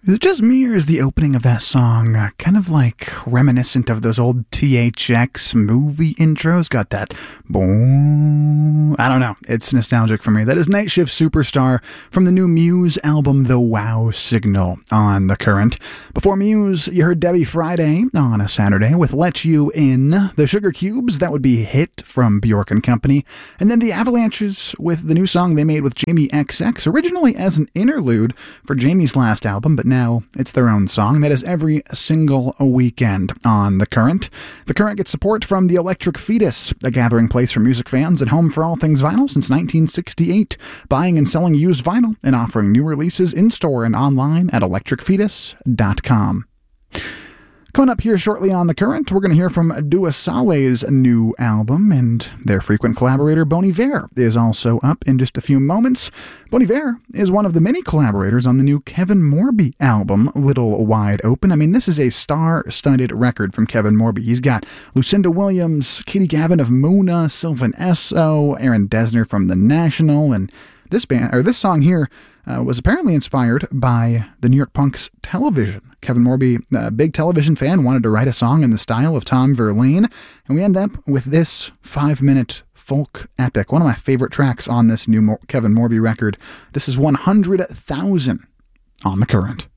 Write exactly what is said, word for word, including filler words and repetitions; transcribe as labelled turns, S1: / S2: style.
S1: Is it just me, or is the opening of that song uh, kind of like reminiscent of those old T H X movie intros? Got that boom. I don't know. It's nostalgic for me. That is Night Shift Superstar from the new Muse album, The Wow Signal, on The Current. Before Muse, you heard Debbie Friday on a Saturday with Let You In. The Sugar Cubes, that would be Hit from Bjork and Company. And then the Avalanches with the new song they made with Jamie X X, originally as an interlude for Jamie's last album, but now Now it's their own song. That is every single weekend on The Current. The Current gets support from the Electric Fetus, a gathering place for music fans and home for all things vinyl since nineteen sixty-eight, buying and selling used vinyl and offering new releases in-store and online at electric fetus dot com. Coming up here shortly on The Current, we're going to hear from Dua Saleh's new album, and their frequent collaborator Bon Iver is also up in just a few moments. Bon Iver is one of the many collaborators on the new Kevin Morby album, Little Wide Open. I mean, this is a star-studded record from Kevin Morby. He's got Lucinda Williams, Katie Gavin of Muna, Sylvan Esso, Aaron Dessner from The National, and this band, or this song here, Uh, was apparently inspired by the New York Punks television. Kevin Morby, a big television fan, wanted to write a song in the style of Tom Verlaine, and we end up with this five-minute folk epic, one of my favorite tracks on this new Mo- Kevin Morby record. This is one hundred thousand on The Current.